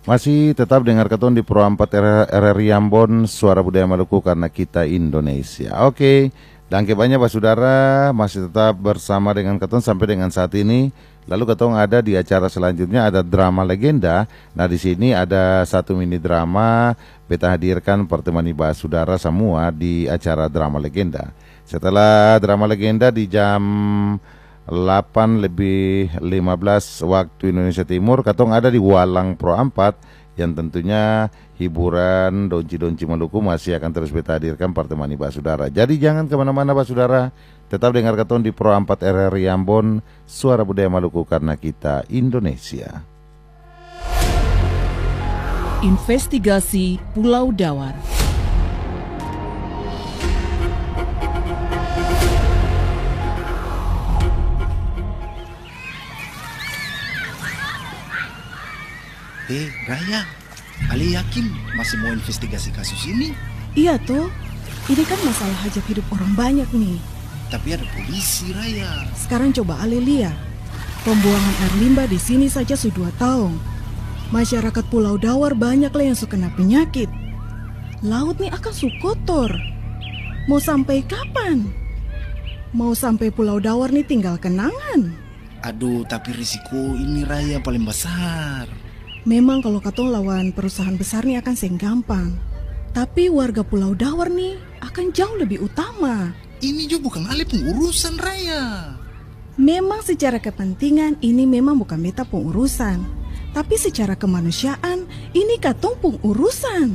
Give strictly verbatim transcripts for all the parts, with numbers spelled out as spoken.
Masih tetap dengar keton di Pro empat R R R I Ambon, Suara Budaya Maluku karena kita Indonesia. Oke, dan banyak Pak Saudara, masih tetap bersama dengan keton sampai dengan saat ini. Lalu keton ada di acara selanjutnya, ada drama legenda. Nah di sini ada satu mini drama, beta hadirkan pertemani Pak Saudara semua di acara drama legenda. Setelah drama legenda di jam delapan lebih lima belas waktu Indonesia Timur, katong ada di Walang Pro empat yang tentunya hiburan donci-donci Maluku masih akan terus kita hadirkan pertemani Pak Saudara. Jadi jangan kemana-mana Pak Saudara, tetap dengar katong di Pro empat R R I Ambon, Suara Budaya Maluku karena kita Indonesia. Investigasi Pulau Dawar. Eh, Raya, Ali yakin masih mau investigasi kasus ini? Iya toh, ini kan masalah hajat hidup orang banyak nih. Tapi ada polisi, Raya. Sekarang coba Ali lihat, pembuangan air limbah di sini saja sudah dua tahun. Masyarakat Pulau Dawar banyak lah yang suka kena penyakit. Laut nih akan su kotor. Mau sampai kapan? Mau sampai Pulau Dawar nih tinggal kenangan. Aduh, tapi risiko ini Raya paling besar. Memang kalau katong lawan perusahaan besar nih akan seng gampang. Tapi warga Pulau Dawar nih akan jauh lebih utama. Ini juga bukan alih pengurusan Raya. Memang secara kepentingan ini memang bukan beta pengurusan. Tapi secara kemanusiaan ini katong pengurusan.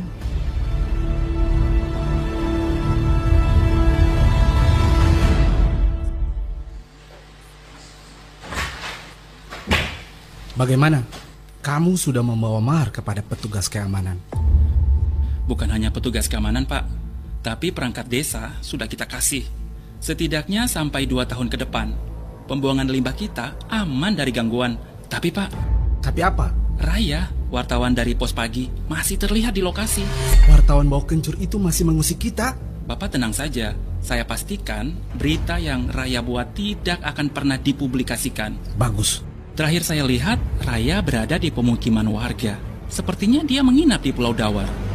Bagaimana? Kamu sudah membawa mahar kepada petugas keamanan? Bukan hanya petugas keamanan, Pak. Tapi perangkat desa sudah kita kasih. Setidaknya sampai dua tahun ke depan. Pembuangan limbah kita aman dari gangguan. Tapi, Pak... Tapi apa? Raya, wartawan dari Pos Pagi, masih terlihat di lokasi. Wartawan bau kencur itu masih mengusik kita? Bapak tenang saja. Saya pastikan berita yang Raya buat tidak akan pernah dipublikasikan. Bagus. Terakhir saya lihat, Raya berada di pemukiman warga. Sepertinya dia menginap di Pulau Dawar.